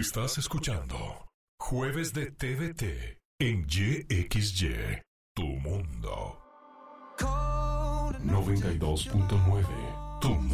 Estás escuchando Jueves de TVT en YXY, tu mundo. 92.9, tu mundo.